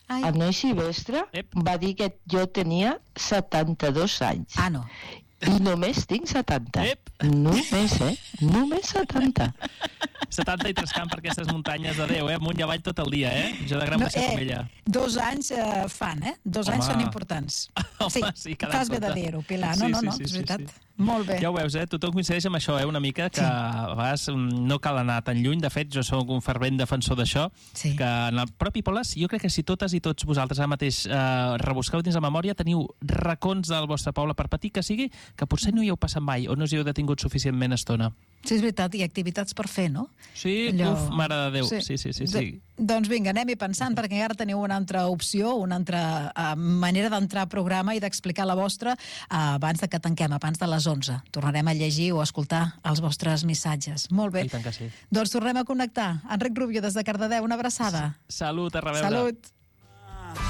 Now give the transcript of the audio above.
el noi Silvestre va dir que jo tenia 72 anys. Ah, no. I només tinc 70. Només 70. 70 i trescant per aquestes muntanyes de Déu, amunt i avall tot el dia, Jo de gran Montse Comella. 2 anys fan, 2 anys són importants. Home, sí, fas bé de dir-ho, Pilar. No, és veritat. Molt bé. Ja ho veus, tothom coincideix amb això, una mica, que a vegades no cal anar tan lluny. De fet, jo soc un fervent defensor d'això, que en el propi poble, jo crec que si totes i tots vosaltres ara mateix rebusqueu dins la memòria, teniu racons del vostre poble, per petit que sigui, que potser no hi heu passat mai o no us hi heu detingut suficientment estona. Sí, és veritat, i activitats per fer, no? Sí, mare de Déu, sí. Doncs vinga, anem-hi pensant, perquè encara teniu una altra opció, una altra manera d'entrar al programa i d'explicar la vostra abans de que tanquem, abans de les 11. Tornarem a llegir o a escoltar els vostres missatges. Molt bé. I tant que sí. Doncs tornem a connectar. Enric Rubio, des de Cardedeu, una abraçada. Salut, a reveure. Salut.